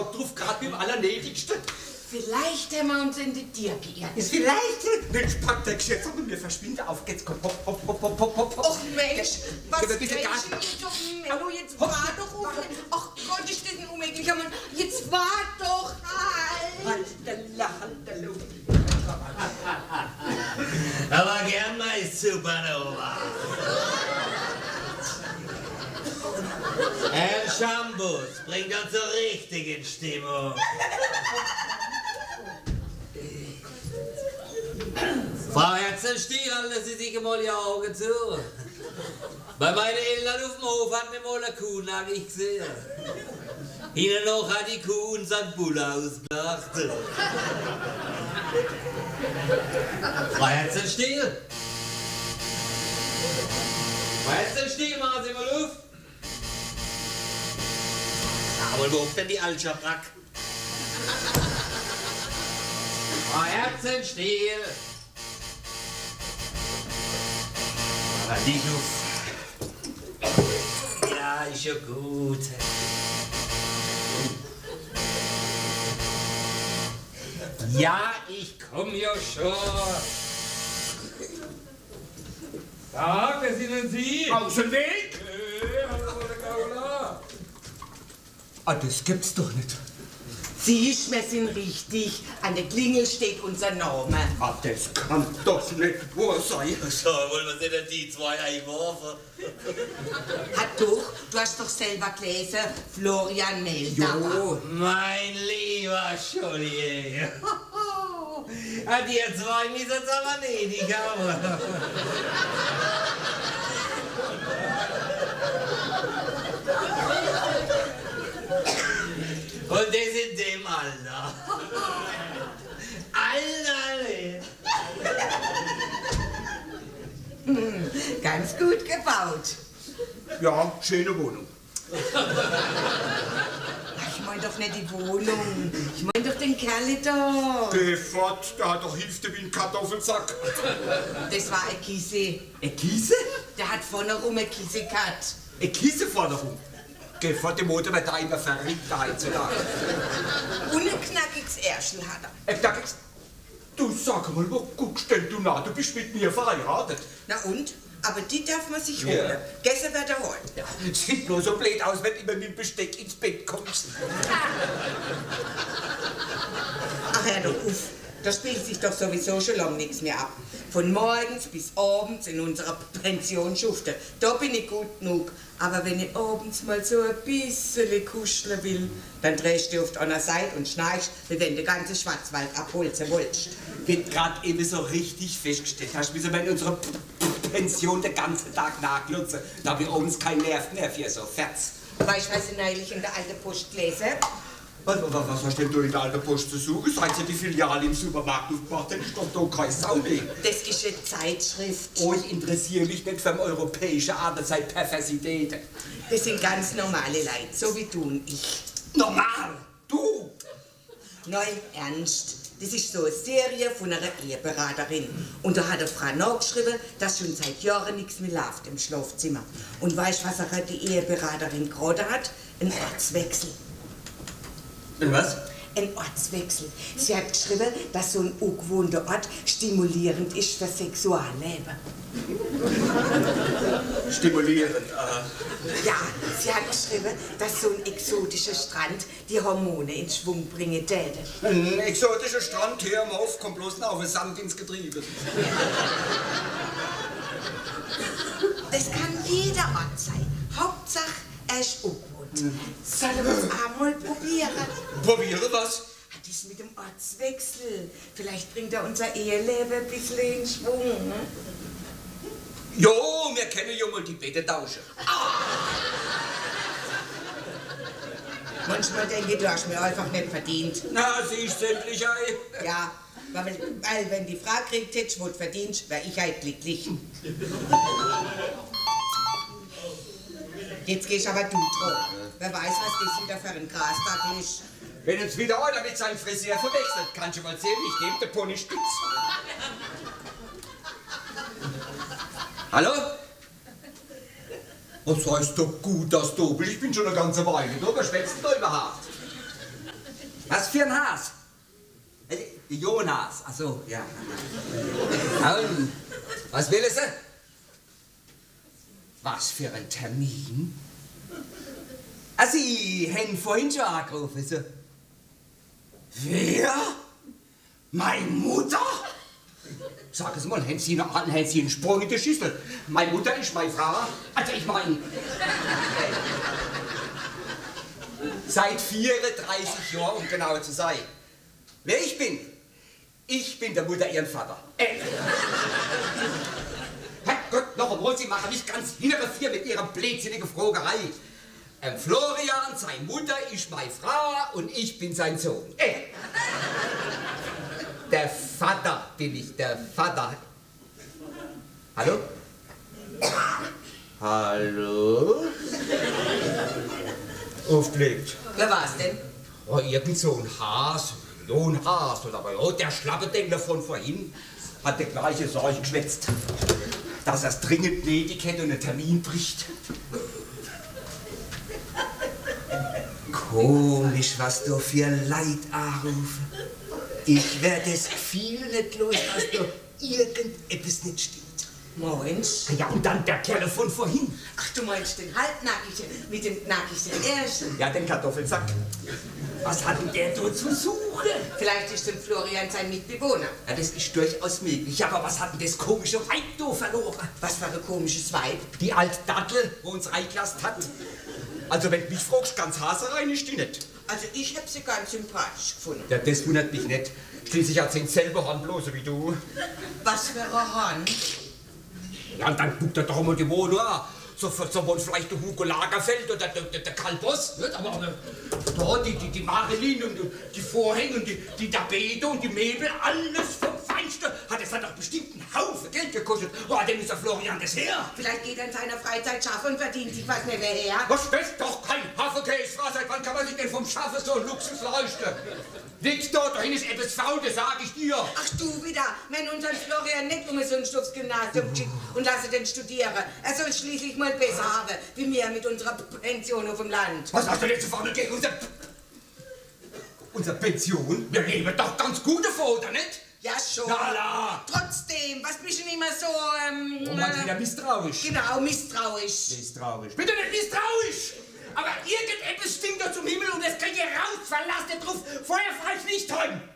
überhaupt drauf, gerade mit dem Allernötigsten? Vielleicht haben wir uns in die Tier geirrt. Vielleicht? Mensch, pack der Geschäft und wir verschwinden auf. Jetzt komm, hopp, hopp, hopp, hopp, hopp, hopp. Och Mensch, was bitte Mensch, Gas. Menno, jetzt war doch auf. Ach Gott, ist das ein unmöglicher Mann. Jetzt war doch halt. Hallo. Aber gern mal Supernova. Herr Schambus, bringt uns so richtig in Stimmung. Frau Herzenstiel, halten Sie sich mal die Augen zu. Bei meinen Eltern auf dem Hof hat mir mal eine Kuh nackig gesehen. Hinten noch hat die Kuh unseren Bulle ausgelacht. Frau Herzenstiel! Frau Herzenstiel, machen Sie mal auf! Aber wo ist denn die Altschabrack? Frau Herzenstiel! Die Luft. Ja, ist ja gut. Ja, ich komm ja schon. Ja, wer sind denn Sie? Aus dem Weg! Hallo, der Gaula. Ah, das gibt's doch nicht. Siehst, wir sind richtig. An der Klingel steht unser Name. Ah, das kann doch nicht wahr sein. So, wollen wir denn die zwei einwerfen? Hat doch, du hast doch selber gelesen, Florian Meldauer. Mein lieber Scholli. Ah, die zwei müssen es aber nicht haben. Und das in dem Alter. Alter! Ganz gut gebaut. Ja, schöne Wohnung. Ich mein doch nicht die Wohnung. Ich mein doch den Kerl da. Geh fort, der hat doch Hälfte wie ein Kartoffelsack. Das war ein Kisse. Eine Kiese? Der hat vorne rum eine Kisse gehabt. Eine Kisseforderung. Geh fort, die Mutter wird da immer verrückt heutzutage. Und ein knackiges Ärschel hat er. Du sag mal, wo guckst denn du nach? Du bist mit mir verheiratet. Na und? Aber die darf man sich holen. Ja. Gestern wird er holen. Ja, sieht nur so blöd aus, wenn du immer mit dem Besteck ins Bett kommst. Ach, hör doch auf. Da spielt sich doch sowieso schon lange nichts mehr ab. Von morgens bis abends in unserer Pension schufte. Da bin ich gut genug. Aber wenn ich abends mal so ein bisschen kuscheln will, dann drehst du auf einer Seite und schnarchst, wie wenn du ganze Schwarzwald abholzen wolltest. Wird grad eben so richtig festgestellt. Hast du müssen wir in unserer Pension den ganzen Tag nachglutzen. Da wir uns kein Nerv mehr für so Ferz. Weißt du, was ich neulich in der alten Post gelesen? Was hast denn du in der alten Post zu suchen? Seit sie die Filiale im Supermarkt aufgemacht haben, ist doch da kein Sau mehr. Das ist eine Zeitschrift. Oh, ich interessiere mich nicht für europäische Arbeitszeitperversitäten. Das sind ganz normale Leute, so wie du und ich. Normal! Du! Nein, im Ernst. Das ist so eine Serie von einer Eheberaterin. Und da hat eine Frau nachgeschrieben, dass schon seit Jahren nichts mehr läuft im Schlafzimmer. Und weißt du, was auch die Eheberaterin gerade hat? Ein Ortswechsel. Und was? Ein Ortswechsel. Sie hat geschrieben, dass so ein ungewohnter Ort stimulierend ist für Sexualleben. Stimulierend, Ja, sie hat geschrieben, dass so ein exotischer Strand die Hormone in Schwung bringen täte. Ein exotischer Strand hier am Hof kommt bloß noch auf den Sand ins Getriebe. Das kann jeder Ort sein. Hauptsache, er ist ungewohnt. Sollen wir es einmal probieren? Probiere was? Das mit dem Ortswechsel. Vielleicht bringt er unser Eheleben ein bisschen in Schwung. Ne? Jo, wir können ja mal die Bette tauschen. Manchmal denke ich, du hast mir einfach nicht verdient. Na, sie ist sämtlich ein. Ja, weil wenn die Frau kriegt, hättest du was verdient, wäre ich halt glücklich. Jetzt gehst aber du dran. Wer weiß, was das wieder für ein Grastag ist. Wenn uns wieder einer mit seinem Friseur verwechselt, kannst du mal sehen, ich gebe den Pony spitz. Hallo? Was heißt doch gut, das Doppel? Ich bin schon eine ganze Weile da. Wer schwätzt denn da überhaupt? Was für ein Has? Jonas, ach so, ja. Und, was will sie? Was für ein Termin? Ah, Sie haben vorhin schon angerufen, so. Wer? Meine Mutter? Sagen Sie mal, haben Sie einen Sprung in die Schüssel? Meine Mutter ist meine Frau. Also ich meine... Seit 34 Jahren, um genau zu sein. Wer ich bin? Ich bin der Mutter ihren Vater. Herrgott, noch einmal, Sie machen mich ganz hintervier mit Ihrer blödsinnigen Frogerei. Florian, seine Mutter ist meine Frau und ich bin sein Sohn. Der Vater bin ich, der Vater. Hallo? Hallo? Aufgelegt. Wer war's denn? Oh, irgend so ein Has, oder oh, der Schlappendengler von vorhin hat der gleiche Sorge geschwätzt, dass er es dringend nötig hätte und einen Termin bricht. Komisch, was du für Leid anrufen. Ich werde das Gefühl nicht los, dass da irgendetwas nicht stimmt. Moins? Ja, und dann der Kerl von vorhin. Ach, du meinst den Halbnackigen mit dem nackigsten Ersten? Ja, den Kartoffelsack. Was hat denn der da zu suchen? Vielleicht ist dem Florian sein Mitbewohner. Ja, das ist durchaus möglich. Aber was hat denn das komische Weib da verloren? Was für ein komisches Weib. Die alte Dattel, wo uns reingelassen hat. Also, wenn du mich fragst, ganz haserein ist die nicht. Also ich hab sie ganz sympathisch gefunden. Ja, das wundert mich nicht. Schließlich hat sie selber harmlose wie du. Was für ein Hahn? Ja, und dann guckt er doch mal die Wohnung an. So wohl vielleicht der Hugo Lagerfeld oder der Karl Boss, nicht? Aber da die Marilyn und die Vorhänge und die Tapete und die Möbel, alles vom Feinsten. Das hat doch bestimmt einen Haufen Geld gekostet. Oh, dem ist der Florian das her. Vielleicht geht er in seiner Freizeit schaffen und verdient sich was nicht mehr her. Was, das ist doch kein Hafenkäse. Seit wann kann man sich denn vom Schaffen so einen Luxus leisten? Victor, dahin ist etwas faul, das sag ich dir. Ach du wieder, wenn unseren Florian nicht um so ein Stufsgymnasium schickt und lasse den studieren. Er soll schließlich mal besser haben, wie wir mit unserer Pension auf dem Land. Was hast du denn zu fahren gegen unsere Pension? Wir leben doch ganz gut davon, oder nicht? Ja schon. Lala. Trotzdem, was bist du denn immer so, Und man wieder misstrauisch. Genau, misstrauisch. Misstrauisch. Bitte nicht misstrauisch! Aber irgendetwas stinkt doch zum Himmel und das kriegt ihr raus, verlasst nicht drauf. Feuer frei nicht heim!